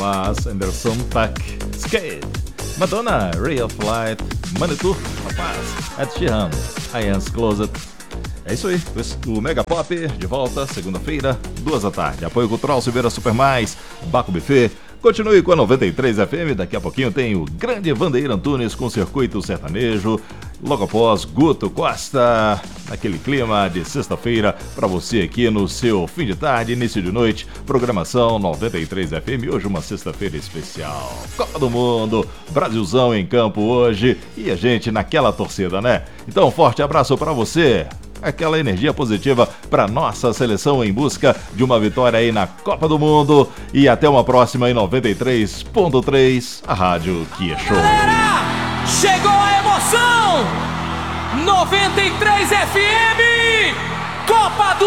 Hamas, Anderson Paak, Skate, Madonna, Ray of Light, Manitou, Rapaz, Ed Sheeran, Ian's Closet. É isso aí, o Mega Pop de volta, segunda-feira, 14h. Apoio Cultural Silveira Supermais, Baco Buffet. Continue com a 93 FM, daqui a pouquinho tem o grande Vandeir Antunes com Circuito Sertanejo. Logo após, Guto Costa, naquele clima de sexta-feira, para você aqui no seu fim de tarde, início de noite, programação 93 FM, hoje uma sexta-feira especial. Copa do Mundo, Brasilzão em campo hoje e a gente naquela torcida, né? Então, forte abraço para você. Aquela energia positiva para nossa seleção em busca de uma vitória aí na Copa do Mundo. E até uma próxima em 93.3, a rádio que é show. Galera, chegou a emoção! 93 FM, Copa do